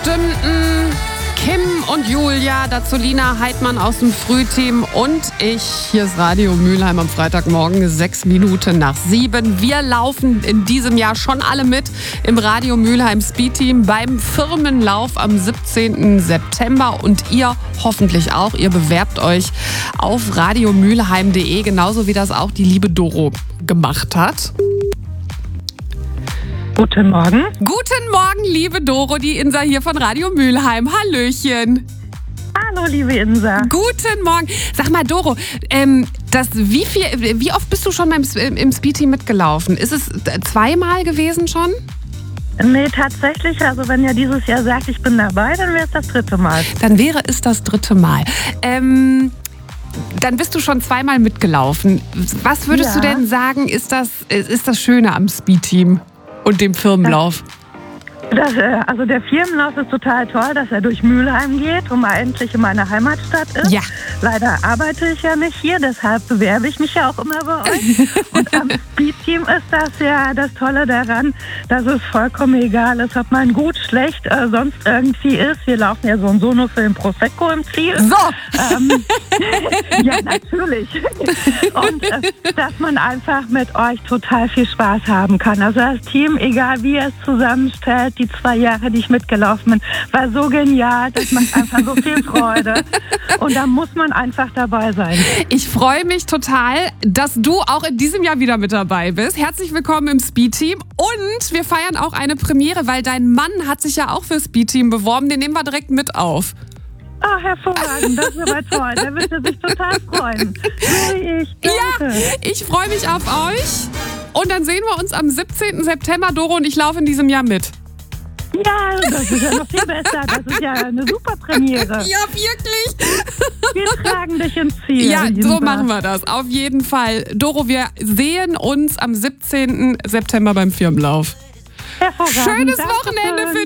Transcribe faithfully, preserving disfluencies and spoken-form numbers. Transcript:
bestimmten Kim und Julia, dazu Lina Heidmann aus dem Frühteam und ich. Hier ist Radio Mülheim am Freitagmorgen, sechs Minuten nach sieben. Wir laufen in diesem Jahr schon alle mit im Radio Mülheim Speedteam beim Firmenlauf am siebzehnten September und ihr hoffentlich auch. Ihr bewerbt euch auf radiomülheim punkt de, genauso wie das auch die liebe Doro gemacht hat. Guten Morgen. Guten Morgen, liebe Doro, die Insa hier von Radio Mülheim. Hallöchen. Hallo, liebe Insa. Guten Morgen. Sag mal, Doro, ähm, das, wie, viel, wie oft bist du schon beim, im Speedteam mitgelaufen? Ist es zweimal gewesen schon? Nee, tatsächlich. Also wenn ihr dieses Jahr sagt, ich bin dabei, dann wäre es das dritte Mal. Dann wäre es das dritte Mal. Ähm, dann bist du schon zweimal mitgelaufen. Was würdest Ja. du denn sagen, ist das, ist das Schöne am Speedteam und dem Firmenlauf? Das, äh, also der Firmenlauf ist total toll, dass er durch Mülheim geht und mal endlich in meiner Heimatstadt ist. Ja. Leider arbeite ich ja nicht hier, deshalb bewerbe ich mich ja auch immer bei euch. Und am Speedteam ist das ja das Tolle daran, dass es vollkommen egal ist, ob man gut, schlecht, äh, sonst irgendwie ist. Wir laufen ja so und so nur für den Prosecco im Ziel. So! Ähm, ja, natürlich. Und äh, dass man einfach mit euch total viel Spaß haben kann. Also das Team, egal wie es zusammenstellt, die zwei Jahre, die ich mitgelaufen bin, war so genial, das macht einfach so viel Freude. Und da muss man einfach dabei sein. Ich freue mich total, dass du auch in diesem Jahr wieder mit dabei bist. Herzlich willkommen im Speedteam. Und wir feiern auch eine Premiere, weil dein Mann hat sich ja auch für Speedteam beworben. Den nehmen wir direkt mit auf. Ah, hervorragend, das ist aber toll. Der wird sich total freuen. So wie ich. Danke. Ja, ich freue mich auf euch. Und dann sehen wir uns am siebzehnten September. Doro und ich laufen in diesem Jahr mit. Ja, das ist ja noch viel besser. Das ist ja eine super Premiere. Ja, wirklich. Wir tragen dich ins Ziel. Ja, so Insa. machen wir das. Auf jeden Fall. Doro, wir sehen uns am siebzehnten September beim Firmenlauf. Hervorragend. Schönes Dankeschön. Wochenende für